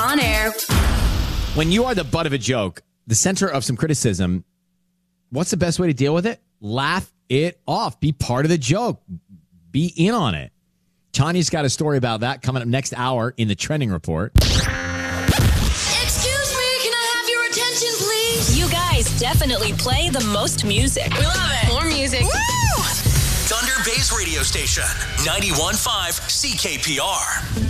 On air. When you are the butt of a joke, the center of some criticism, what's the best way to deal with it? Laugh it off. Be part of the joke. Be in on it. Tanya's got a story about that coming up next hour in the Trending Report. Excuse me, can I have your attention, please? You guys definitely play the most music. We love it. More music. Thunder Bay's radio station, 91.5 CKPR.